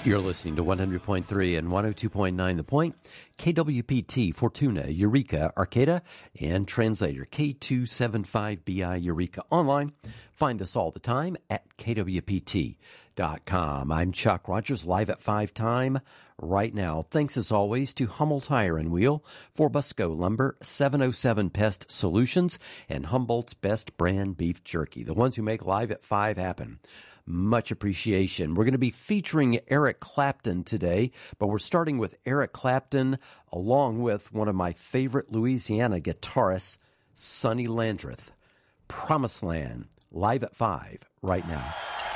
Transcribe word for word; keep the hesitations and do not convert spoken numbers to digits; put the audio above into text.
You're listening to one hundred point three and one oh two point nine The Point, K W P T, Fortuna, Eureka, Arcata, and Translator, K two seventy-five B I Eureka. Online, find us all the time at K W P T dot com. I'm Chuck Rogers, live at five time right now. Thanks as always to Hummel Tire and Wheel, for Busco Lumber, seven oh seven Pest Solutions, and Humboldt's Best Brand Beef Jerky, the ones who make Live at five happen. Much appreciation. We're going to be featuring Eric Clapton today, but we're starting with Eric Clapton along with one of my favorite Louisiana guitarists, Sonny Landreth. Promised Land, Live at five right now.